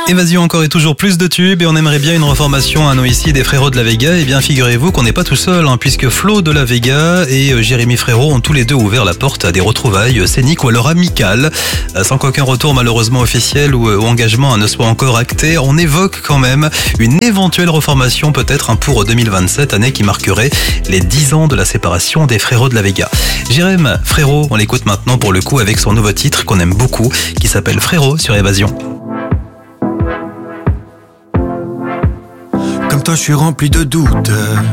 Évasion encore et toujours plus de tubes et on aimerait bien une reformation à nous ici des Frérots de la Vega. Et bien figurez-vous qu'on n'est pas tout seul puisque Flo de la Vega et Jérémy Frérot ont tous les deux ouvert la porte à des retrouvailles scéniques ou alors amicales. Sans qu'aucun retour malheureusement officiel ou engagement ne soit encore acté, on évoque quand même une éventuelle reformation peut-être pour 2027, année qui marquerait les 10 ans de la séparation des Frérots de la Vega. Jérémy Frérot, on l'écoute maintenant pour le coup avec son nouveau titre qu'on aime beaucoup qui s'appelle Frérot sur Évasion. Comme toi je suis rempli de doutes,